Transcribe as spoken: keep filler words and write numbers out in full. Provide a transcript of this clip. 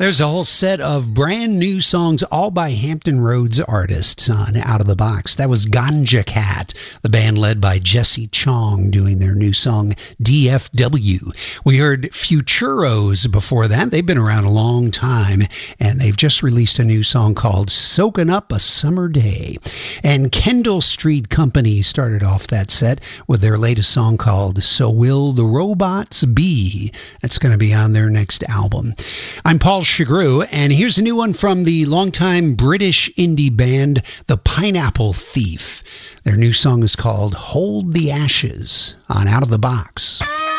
There's a whole set of brand new songs, all by Hampton Roads artists on Out of the Box. That was Ganja Cat, the band led by Jesse Chong, doing their new song D F W. We heard Futuros before that. They've been around a long time, and they've just released a new song called Soaking Up a Summer Day. And Kendall Street Company started off that set with their latest song called So Will the Robots Be. That's going to be on their next album. I'm Paul Chagru, and here's a new one from the longtime British indie band The Pineapple Thief. Their new song is called Hold the Ashes on Out of the Box.